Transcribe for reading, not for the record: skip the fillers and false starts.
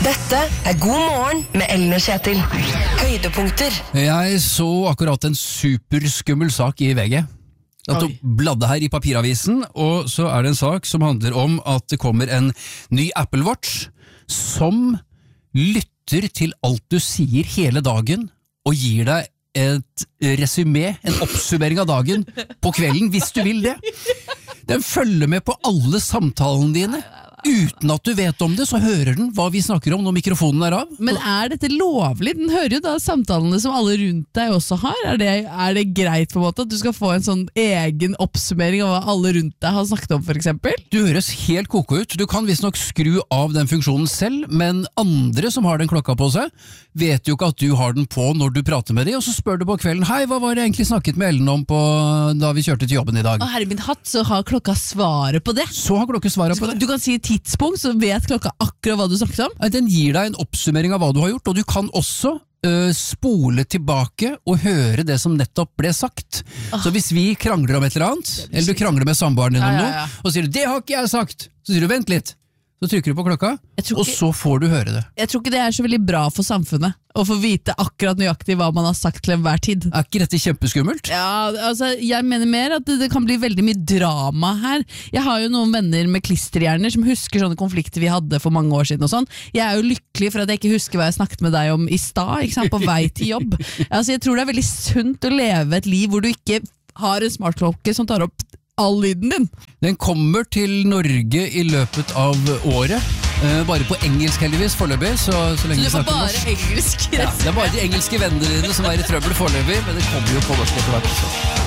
Dette God morgen med Ellen og Kjetil. Høydepunkter. Jeg så akkurat en superskummel sak i VG. Jeg bladde her i papiravisen, og så det en sak som handler om at det kommer en ny Apple Watch som lytter til alt du sier hele dagen og gir deg et resumé, en oppsummering av dagen på kvelden, hvis du vil det. Den følger med på alle samtalene dine. Uten at du vet om det, så hører den hva vi snakker om når mikrofonen av. Men dette lovlig? Den hører jo da samtalene som alle rundt deg også har. Er det greit på en måte at du skal få en sånn egen oppsummering av hva alle rundt deg har snakket om, for eksempel? Du høres helt koko ut. Du kan visst nok skru av den funksjonen selv, men andre som har den klokka på seg, vet jo ikke at du har den på når du prater med dem, og så spør du på kvelden, hei, hva var det egentlig snakket med Ellen om da vi kjørte til jobben i dag? Å herre min hatt, så har klokka svaret på det. Så har klokka svaret på det. Du kan si tidspunkt, så vet klokka akkurat hva du snakket om. Den gir deg en oppsummering av hva du har gjort, og du kan også spole tilbake og høre det som nettopp ble sagt. Så hvis vi krangler om et eller annet, eller du krangler med samboeren din om noe, og sier du, det har ikke jeg sagt, så sier du, vent litt. Så trykker du på klokka, og så får du høre det. Jeg tror ikke det så veldig bra for samfunnet, å få vite akkurat nøyaktig hva man har sagt til enhver tid. Ikke dette kjempeskummelt? Ja, altså, jeg mener mer at det kan bli veldig mye drama her. Jeg har jo noen venner med klisterhjerner som husker sånne konflikter vi hadde for mange år siden og sånn. Jeg jo lykkelig for at jeg ikke husker hva jeg snakket med deg om i stad, ikke sant, på vei til jobb. Altså, jeg tror det veldig sunt å leve et liv hvor du ikke har en smartklokke som tar opp all lyden din. Den kommer til Norge i løpet av året, bare på engelsk heldigvis foreløpig, så lenge så du får bare engelsk? Ja, det bare de engelske vennene dine som i trøbbel foreløpig, men det kommer jo på norsk etter hvert.